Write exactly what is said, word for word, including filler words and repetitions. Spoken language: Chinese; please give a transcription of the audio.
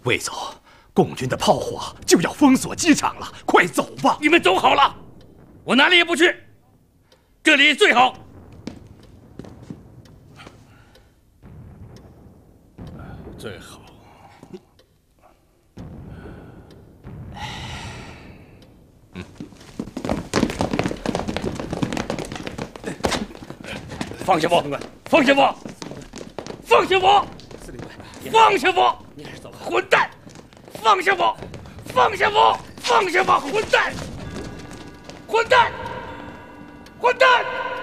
魏总，共军的炮火就要封锁机场了，快走吧！ 你们走好了，我哪里也不去，这里最好。 最好。 嗯。放下我！放下我！放下我！ 司令官， 放下我！ 你还是走吧。 混蛋！放下我！放下我！放下我！混蛋！混蛋！混蛋！